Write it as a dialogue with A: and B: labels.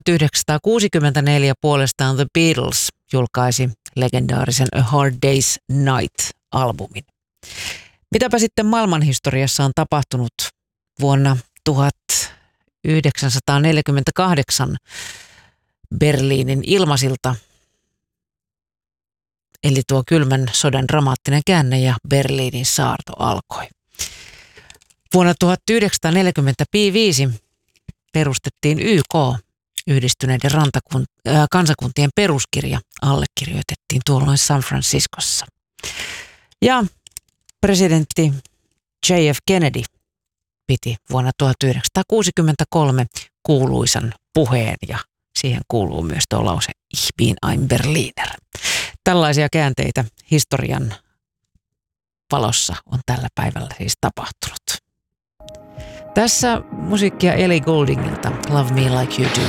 A: 1964 puolestaan The Beatles julkaisi legendaarisen A Hard Day's Night-albumin. Mitäpä sitten maailmanhistoriassa on tapahtunut vuonna 1948 Berliinin ilmasilta, eli tuo kylmän sodan dramaattinen käänne ja Berliinin saarto alkoi. Vuonna 1945 perustettiin YK, Yhdistyneiden kansakuntien peruskirja, allekirjoitettiin tuolloin San Franciscossa. Ja presidentti J.F. Kennedy piti vuonna 1963 kuuluisan puheen ja siihen kuuluu myös tuo lause Ich bin ein Berliner. Tällaisia käänteitä historian valossa on tällä päivällä siis tapahtunut. Tässä musiikkia Ellie Gouldingilta, Love Me Like You Do.